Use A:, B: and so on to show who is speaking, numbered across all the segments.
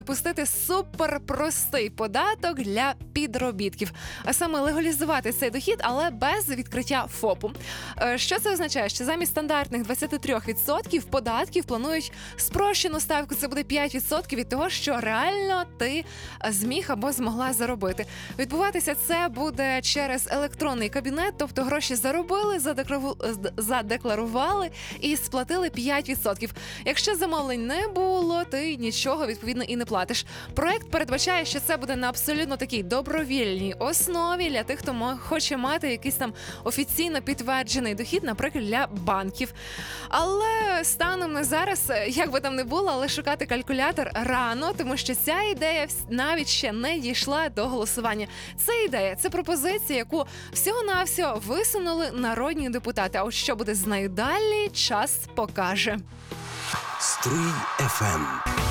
A: Пустити суперпростий податок для підробітків, а саме легалізувати цей дохід, але без відкриття ФОПу. Що це означає? Що замість стандартних 23% податків планують спрощену ставку, це буде 5% від того, що реально ти зміг або змогла заробити. Відбуватися це буде через електронний кабінет, тобто гроші заробили, задекларували і сплатили 5%. Якщо замовлень не було, ти нічого відповідно і не платиш. Проект передбачає, що це буде на абсолютно такій добровільній основі для тих, хто хоче мати якийсь там офіційно підтверджений дохід, наприклад, для банків. Але станом на зараз, як би там не було, але шукати калькулятор рано, тому що ця ідея навіть ще не дійшла до голосування. Це ідея, це пропозиція, яку всього-навсього висунули народні депутати. А от що буде з нею далі, час покаже.
B: Стрий ФМ.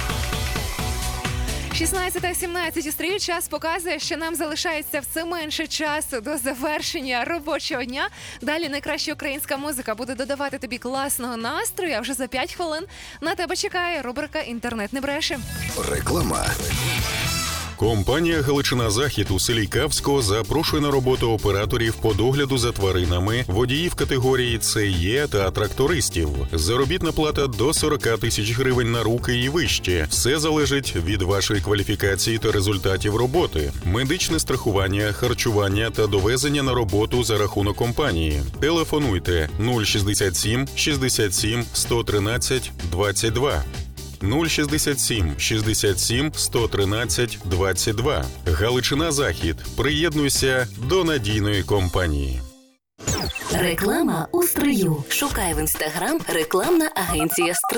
A: 16:17 у стрію. Час показує, що нам залишається все менше часу до завершення робочого дня. Далі найкраща українська музика буде додавати тобі класного настрою, а вже за 5 хвилин на тебе чекає рубрика «Інтернет не бреше».
B: Реклама.
C: Компанія «Галичина-Захід» у селі Кавсько запрошує на роботу операторів по догляду за тваринами, водіїв категорії ЦЕ та трактористів. Заробітна плата до 40 тисяч гривень на руки і вище. Все залежить від вашої кваліфікації та результатів роботи. Медичне страхування, харчування та довезення на роботу за рахунок компанії. Телефонуйте 067 67 113 22. 067 67 113 22. Галичина-Захід. Приєднуйся до надійної компанії.
D: Реклама у стрию. Шукай в Інстаграм рекламна агенція «Стрий».